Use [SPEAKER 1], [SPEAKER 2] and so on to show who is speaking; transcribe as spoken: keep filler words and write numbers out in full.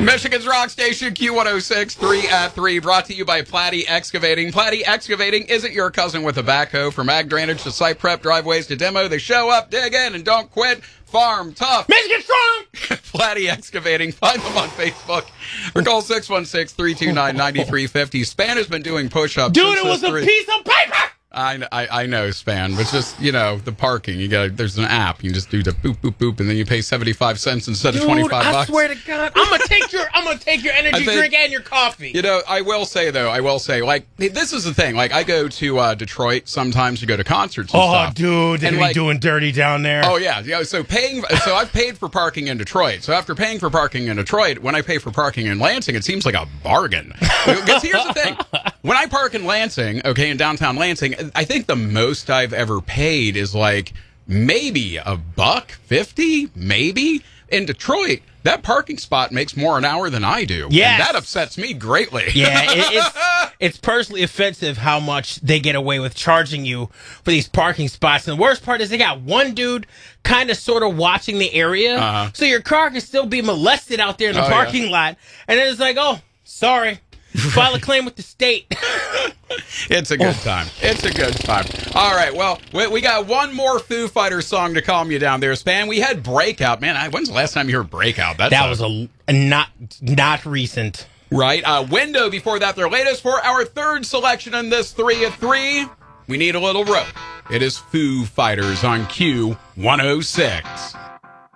[SPEAKER 1] Michigan's Rock Station, Q one oh six, three at three, brought to you by Platte Excavating. Platte Excavating isn't your cousin with a backhoe. From ag drainage to site prep, driveways to demo, they show up, dig in, and don't quit. Farm tough.
[SPEAKER 2] Michigan strong!
[SPEAKER 1] Platte Excavating. Find them on Facebook or call six one six, three two nine, nine three five zero. Span has been doing push-ups.
[SPEAKER 2] Dude, it was a three. piece of paper!
[SPEAKER 1] I, I, I know, Span, but just, you know, the parking. You got there's an app. You can just do the boop, boop, boop, and then you pay seventy-five cents instead
[SPEAKER 2] Dude,
[SPEAKER 1] of twenty-five
[SPEAKER 2] I
[SPEAKER 1] bucks.
[SPEAKER 2] swear to God, I'm gonna take your I'm gonna take your energy
[SPEAKER 1] think,
[SPEAKER 2] drink and your coffee.
[SPEAKER 1] You know, I will say though, I will say, like, this is the thing. Like, I go to uh, Detroit sometimes to go to concerts and
[SPEAKER 2] oh,
[SPEAKER 1] stuff.
[SPEAKER 2] Oh, dude, they
[SPEAKER 1] and
[SPEAKER 2] be
[SPEAKER 1] like,
[SPEAKER 2] doing dirty down there.
[SPEAKER 1] Oh yeah, yeah. So paying, so I've paid for parking in Detroit. So after paying for parking in Detroit, when I pay for parking in Lansing, it seems like a bargain. Because here's the thing: when I park in Lansing, okay, in downtown Lansing, I think the most I've ever paid is like maybe a buck fifty, maybe. In Detroit, that parking spot makes more an hour than I do.
[SPEAKER 2] Yes.
[SPEAKER 1] And that upsets me greatly.
[SPEAKER 2] Yeah, it, it's it's personally offensive how much they get away with charging you for these parking spots. And the worst part is they got one dude kind of sort of watching the area,
[SPEAKER 1] uh-huh.
[SPEAKER 2] so your car can still be molested out there in the
[SPEAKER 1] oh,
[SPEAKER 2] parking
[SPEAKER 1] yeah.
[SPEAKER 2] lot. And then it's like, oh, sorry. File a claim with the state.
[SPEAKER 1] It's a good time. It's a good time. All right, well, we, we got one more Foo Fighters song to calm you down there, Span. We had Breakout. Man, I, when's the last time you heard Breakout? That's
[SPEAKER 2] that
[SPEAKER 1] a,
[SPEAKER 2] was a, a not not recent.
[SPEAKER 1] Right. Uh, Window before that, their latest. For our third selection in this three at three, we need a little rope. It is Foo Fighters on Q one oh six.